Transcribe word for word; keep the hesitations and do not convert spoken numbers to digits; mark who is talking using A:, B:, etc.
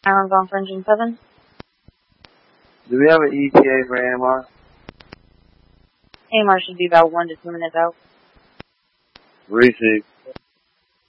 A: Island bound for engine seven.
B: Do we have an E T A for A M R?
A: A M R should be about one to two minutes out.
B: Receive.